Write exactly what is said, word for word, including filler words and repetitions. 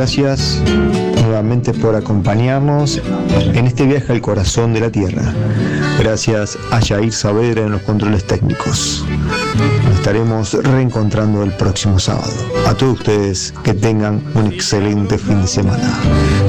Gracias nuevamente por acompañarnos en este viaje al corazón de la Tierra. Gracias a Yair Saavedra en los controles técnicos. Nos estaremos reencontrando el próximo sábado. A todos ustedes, que tengan un excelente fin de semana.